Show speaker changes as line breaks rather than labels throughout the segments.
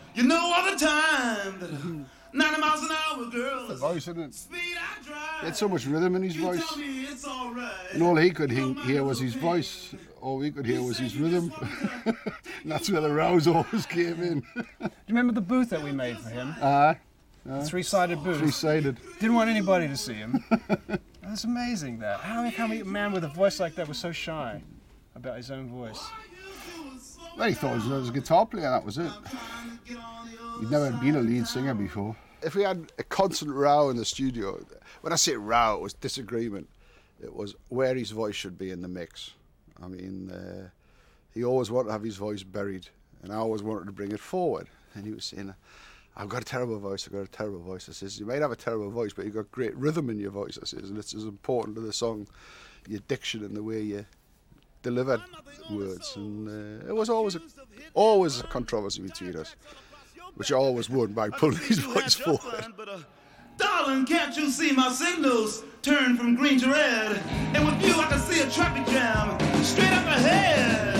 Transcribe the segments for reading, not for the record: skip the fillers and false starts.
You know all the time that 90 miles an hour, girl.
The voice, isn't it?
Speed I drive.
He had so much rhythm in his
You
voice.
tell me it's all right.
And all he could hear was his voice. All we could hear was his rhythm. And that's where the rows always came in.
Do you remember the booth that we made for him? The three-sided booth.
Three-sided.
Didn't want anybody to see him. That's amazing, that. How a man with a voice like that was so shy about his own voice?
Well, he thought he was a guitar player, that was it. He'd never been a lead singer before. If we had a constant row in the studio, when I say row, it was disagreement. It was where his voice should be in the mix. I mean, he always wanted to have his voice buried, and I always wanted to bring it forward. And he was saying, I've got a terrible voice, I've got a terrible voice. I says, you might have a terrible voice, but you've got great rhythm in your voice, I says, and it's as important to the song, your diction and the way you deliver words. And it was always a controversy between us, which I always won by pulling his voice forward.
Darling, can't you see my signals turn from green to red? And with you I can see a traffic jam straight up ahead.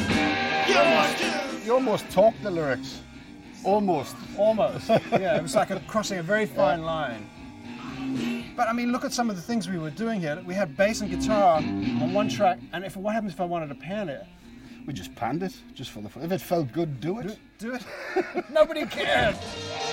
You almost talked the lyrics. Almost.
Yeah, it was like crossing a very fine line. But I mean, look at some of the things we were doing here. We had bass and guitar on one track, and what happens if I wanted to pan it?
We just panned it, just for the fun. If it felt good, do it.
Do it. Nobody cared.